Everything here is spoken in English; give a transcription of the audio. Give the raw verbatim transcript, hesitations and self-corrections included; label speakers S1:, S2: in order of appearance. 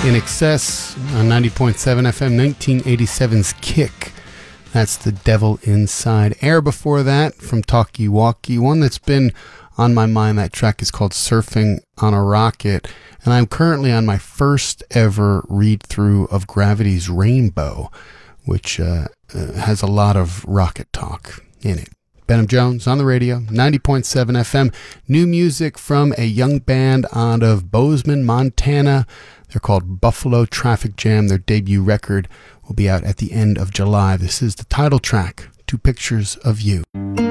S1: In Excess on ninety point seven F M, nineteen eighty-seven's Kick. That's The Devil Inside. Air before that from Talkie Walkie. One that's been on my mind, that track is called Surfing on a Rocket. And I'm currently on my first ever read through of Gravity's Rainbow, which uh, uh, has a lot of rocket talk in it. Benham Jones on the radio, ninety point seven F M. New music from a young band out of Bozeman, Montana. They're called Buffalo Traffic Jam. Their debut record will be out at the end of July. This is the title track, Two Pictures of You.